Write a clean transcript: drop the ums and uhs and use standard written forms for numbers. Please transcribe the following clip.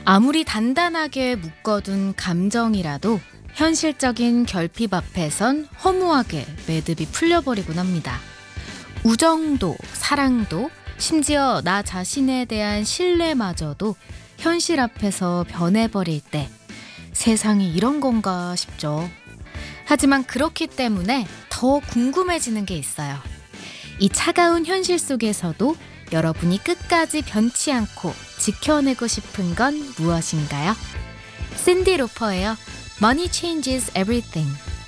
아무리 단단하게 묶어둔 감정이라도 현실적인 결핍 앞에선 허무하게 매듭이 풀려버리곤 합니다. 우정도, 사랑도, 심지어 나 자신에 대한 신뢰마저도 현실 앞에서 변해버릴 때 세상이 이런 건가 싶죠. 하지만 그렇기 때문에 더 궁금해지는 게 있어요. 이 차가운 현실 속에서도 여러분이 끝까지 변치 않고 지켜내고 싶은 건 무엇인가요? 신디 로퍼예요. Money changes everything.